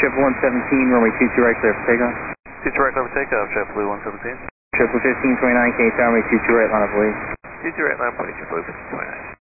Triple 117, runway 22 right clear for takeoff. 22 right clear for takeoff, JetBlue 117. Triple 1529, can you tell me 22 right line up, please? 22 right line, 22 blue, 29.